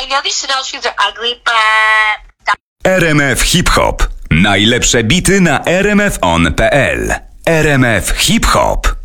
know these Chanel shoes are ugly, but... RMF Hip Hop. Najlepsze bity na rmfon.pl. RMF Hip Hop.